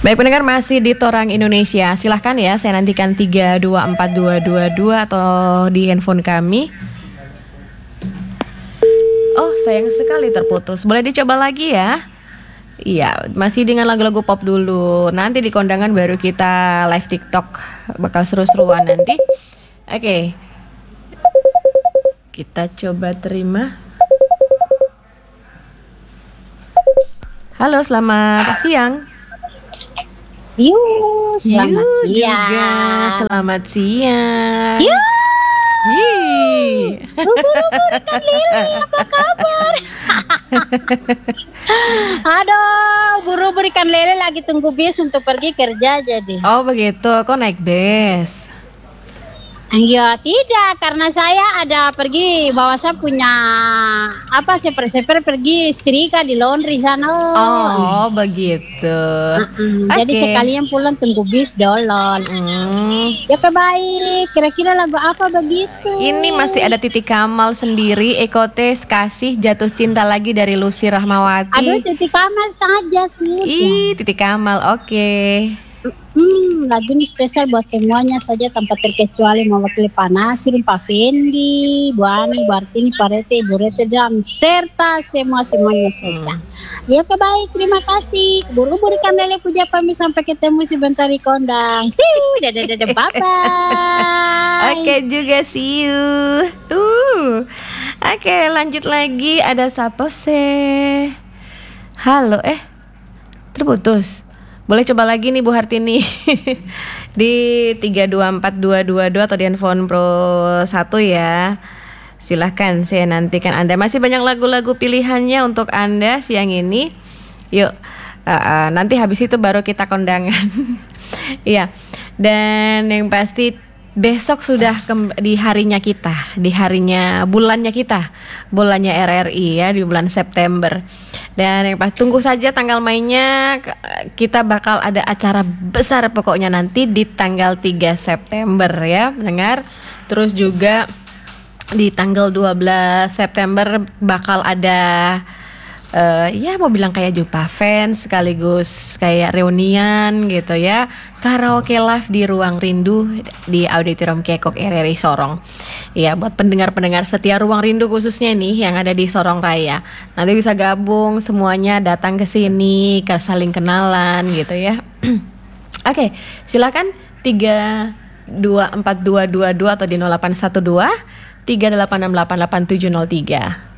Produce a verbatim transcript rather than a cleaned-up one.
Baik pendengar, masih di Torang Indonesia. Silahkan ya, saya nantikan tiga dua empat dua dua dua atau di handphone kami. Oh, sayang sekali terputus. Boleh dicoba lagi ya? Iya, masih dengan lagu-lagu pop dulu. Nanti di kondangan baru kita live TikTok. Bakal seru-seruan nanti. Oke. Kita coba terima. Halo, selamat siang. Yuk, selamat Yuh, siang. juga selamat siang. Yuk, Yih. ubur-ubur Kak Lili, apa kabar? Aduh, buru-buru ikan lele lagi tunggu bis untuk pergi kerja jadi. Oh begitu, kok naik bus? Ya tidak, karena saya ada pergi bawa saya punya apa seper-seper pergi setrika di laundry sana. Oh begitu. Mm-mm. Oke. Jadi sekalian pulang tunggu bis dulu. Hmm. Ya baik, kira-kira lagu apa begitu? Ini masih ada Titik Kamal sendiri, Ekotes Kasih Jatuh Cinta Lagi dari Lucy Rahmawati. Aduh, Titik Kamal saja sih. Ih, Titik Kamal, oke. Hmm, lagu ini spesial buat semuanya saja tanpa terkecuali mewakili Pak Nasir, Pak Fendi, Bu Ani, Bu Artini, Pak Rete, Ibu Rete Jam, serta semua-semuanya saja. Ya oke baik, terima kasih. Buru-buru ikan lele puja pamit sampai ketemu sebentar di kondang. See you, dadah dadah, bye-bye. Oke juga, see you. Uh. Oke, lanjut lagi, ada Sapose. Halo, eh terputus. Boleh coba lagi nih Bu Hartini di tiga dua empat dua dua dua atau di handphone Pro satu ya. Silahkan, saya nantikan Anda. Masih banyak lagu-lagu pilihannya untuk Anda siang ini. Yuk, uh, uh, nanti habis itu baru kita kondangan. Iya. Dan yang pasti besok sudah ke- di harinya kita, di harinya bulannya kita, bulannya R R I ya, di bulan September. Dan yang pasti tunggu saja tanggal mainnya. Kita bakal ada acara besar pokoknya nanti di tanggal tiga September ya, mendengar. Terus juga di tanggal dua belas September bakal ada uh, ya mau bilang kayak jumpa fans sekaligus kayak reunian gitu ya, karaoke live di Ruang Rindu di Auditorium Kekok R R I Sorong. Ya buat pendengar-pendengar setia Ruang Rindu khususnya nih yang ada di Sorong Raya, nanti bisa gabung semuanya datang ke sini, saling kenalan gitu ya. Oke, silakan tiga dua empat dua dua dua atau di nol delapan satu dua tiga delapan enam delapan delapan tujuh nol tiga.